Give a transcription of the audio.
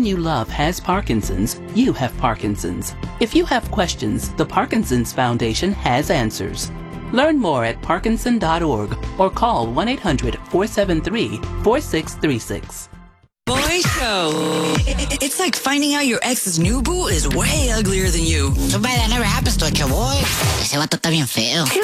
you love has Parkinson's, you have Parkinson's. If you have questions, the Parkinson's Foundation has answers. Learn more at parkinson.org or call 1-800-473-4636. Boy Show. It's like finding out your ex's new boo is way uglier than you. Too bad that never happens to a boy. Ese vato está bien feo.